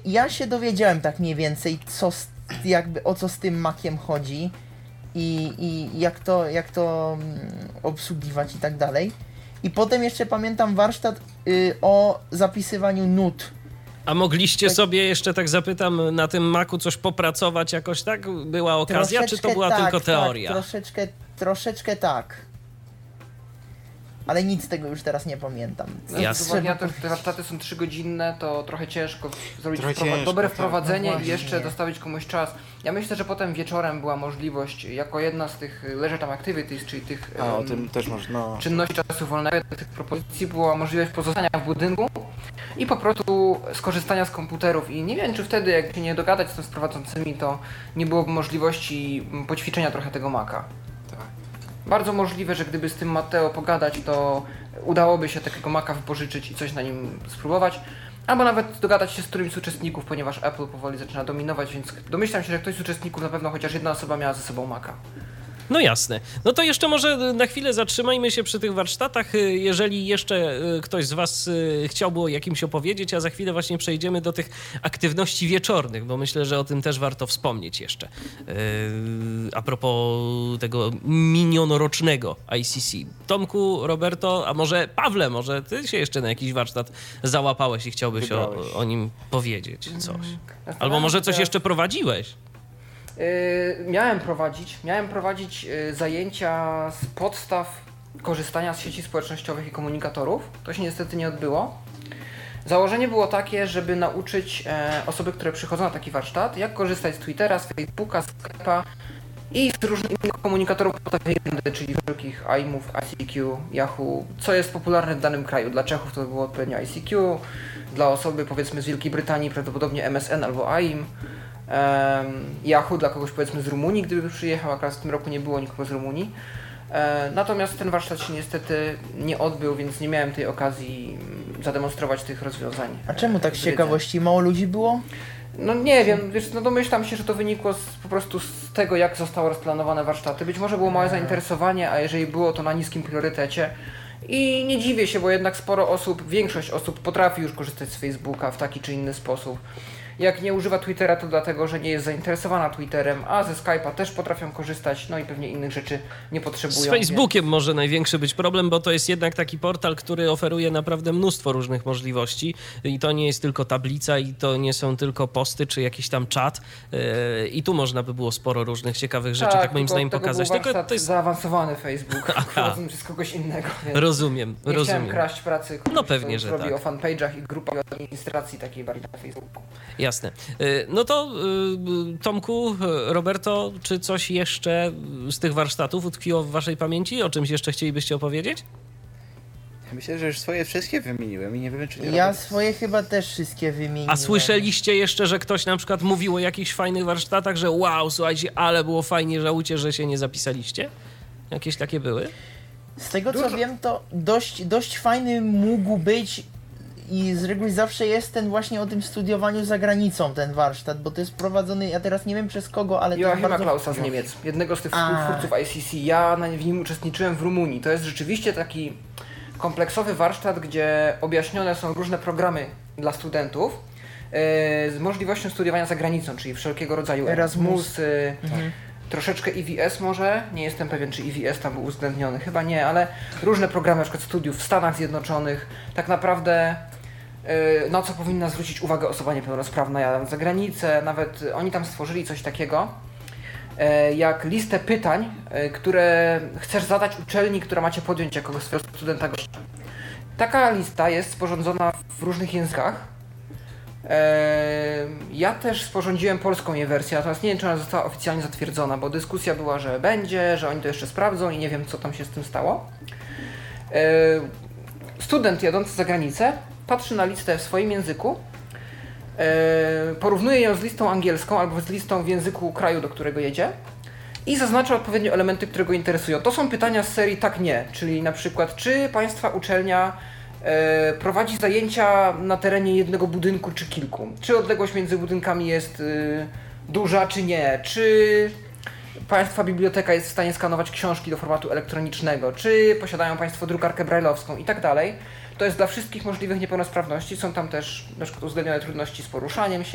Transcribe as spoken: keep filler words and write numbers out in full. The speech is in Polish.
ja się dowiedziałem tak mniej więcej, co z, jakby o co z tym Maciem chodzi i, i jak to, jak to obsługiwać i tak dalej. I potem jeszcze pamiętam warsztat y, o zapisywaniu nut. A mogliście tak, sobie jeszcze, tak zapytam, na tym Macu coś popracować jakoś, tak? Była okazja, czy to była tak, tylko teoria? Tak, troszeczkę, troszeczkę tak. Ale nic z tego już teraz nie pamiętam. Jasne. Ja te, te warsztaty są trzygodzinne, to trochę ciężko zrobić trochę wprowa- ciężko, dobre tak. wprowadzenie No i jeszcze właśnie. dostawić komuś czas. Ja myślę, że potem wieczorem była możliwość, jako jedna z tych leisure time activities, czyli tych A, o um, tym też można. No. czynności czasu wolnego, tych propozycji była możliwość pozostania w budynku i po prostu skorzystania z komputerów. I nie wiem, czy wtedy, jak się nie dogadać z tym prowadzącymi, to nie byłoby możliwości poćwiczenia trochę tego Maca. Tak. Bardzo możliwe, że gdyby z tym Mateo pogadać, to udałoby się takiego Maca wypożyczyć i coś na nim spróbować. Albo nawet dogadać się z którymś z uczestników, ponieważ Apple powoli zaczyna dominować, więc domyślam się, że ktoś z uczestników, na pewno chociaż jedna osoba miała ze sobą Maca. No jasne. No to jeszcze może na chwilę zatrzymajmy się przy tych warsztatach. Jeżeli jeszcze ktoś z was chciałby o jakimś opowiedzieć, a za chwilę właśnie przejdziemy do tych aktywności wieczornych, bo myślę, że o tym też warto wspomnieć jeszcze. A propos tego minionorocznego I C C. Tomku, Roberto, a może Pawle, może ty się jeszcze na jakiś warsztat załapałeś i chciałbyś o, o nim powiedzieć coś. Albo może coś jeszcze prowadziłeś. Yy, miałem prowadzić, miałem prowadzić yy, zajęcia z podstaw korzystania z sieci społecznościowych i komunikatorów. To się niestety nie odbyło. Założenie było takie, żeby nauczyć e, osoby, które przychodzą na taki warsztat, jak korzystać z Twittera, z Facebooka, z Skype'a i z różnych innych komunikatorów postawiennej, czyli wszelkich I M ów, I C Q, Yahoo, co jest popularne w danym kraju. Dla Czechów to było odpowiednio I C Q, dla osoby powiedzmy z Wielkiej Brytanii prawdopodobnie M S N albo I M. Um, Yahoo dla kogoś powiedzmy z Rumunii, gdyby przyjechał, akurat w tym roku nie było nikogo z Rumunii. E, natomiast ten warsztat się niestety nie odbył, więc nie miałem tej okazji zademonstrować tych rozwiązań. A czemu tak z wiedzy. ciekawości mało ludzi było? No nie wiem, wiesz, no domyślam się, że to wynikło z, po prostu z tego, jak zostały rozplanowane warsztaty. Być może było małe zainteresowanie, a jeżeli było, to na niskim priorytecie. I nie dziwię się, bo jednak sporo osób, większość osób potrafi już korzystać z Facebooka w taki czy inny sposób. Jak nie używa Twittera, to dlatego, że nie jest zainteresowana Twitterem, a ze Skype'a też potrafią korzystać, no i pewnie innych rzeczy nie potrzebują. Z Facebookiem więc... może największy być problem, bo to jest jednak taki portal, który oferuje naprawdę mnóstwo różnych możliwości i to nie jest tylko tablica i to nie są tylko posty czy jakiś tam czat yy, i tu można by było sporo różnych ciekawych rzeczy, tak, tak moim zdaniem pokazać. Tylko to jest zaawansowany Facebook, prowadzony przez kogoś innego. Więc rozumiem, nie rozumiem. chciałem kraść pracy, no pewnie, że robi tak. o fanpage'ach i grupach administracji takiej bardziej na Facebooku. Jasne. No to Tomku, Roberto, czy coś jeszcze z tych warsztatów utkwiło w waszej pamięci? O czymś jeszcze chcielibyście opowiedzieć? Myślę, że już swoje wszystkie wymieniłem i nie wiem, czy nie Ja robię. swoje chyba też wszystkie wymieniłem. A słyszeliście jeszcze, że ktoś na przykład mówił o jakichś fajnych warsztatach, że wow, słuchajcie, ale było fajnie, żałujcie, że się nie zapisaliście? Jakieś takie były? Z tego co Dużo. wiem, to dość, dość fajny mógł być i z reguły zawsze jest ten właśnie o tym studiowaniu za granicą ten warsztat, bo to jest prowadzony, ja teraz nie wiem przez kogo, ale to jest Joachima bardzo... Klausa z Niemiec, jednego z tych A. współtwórców I C C. Ja na, w nim uczestniczyłem w Rumunii. To jest rzeczywiście taki kompleksowy warsztat, gdzie objaśnione są różne programy dla studentów yy, z możliwością studiowania za granicą, czyli wszelkiego rodzaju Erasmus. Erasmus, yy, Mhm. troszeczkę E V S może, nie jestem pewien, czy E V S tam był uwzględniony, chyba nie, ale różne programy, na przykład studiów w Stanach Zjednoczonych, tak naprawdę yy, na co powinna zwrócić uwagę osoba niepełnosprawna, jadąc za granicę, nawet oni tam stworzyli coś takiego, yy, jak listę pytań, yy, które chcesz zadać uczelni, która macie podjąć jako swojego studenta gościa. Taka lista jest sporządzona w różnych językach. Ja też sporządziłem polską jej wersję, natomiast nie wiem, czy ona została oficjalnie zatwierdzona, bo dyskusja była, że będzie, że oni to jeszcze sprawdzą i nie wiem, co tam się z tym stało. Student jadący za granicę patrzy na listę w swoim języku, porównuje ją z listą angielską albo z listą w języku kraju, do którego jedzie i zaznacza odpowiednio elementy, które go interesują. To są pytania z serii tak-nie, czyli na przykład, czy Państwa uczelnia prowadzi zajęcia na terenie jednego budynku czy kilku? Czy odległość między budynkami jest y, duża czy nie? Czy Państwa biblioteka jest w stanie skanować książki do formatu elektronicznego? Czy posiadają Państwo drukarkę brajlowską i tak dalej? To jest dla wszystkich możliwych niepełnosprawności. Są tam też na przykład uwzględnione trudności z poruszaniem się.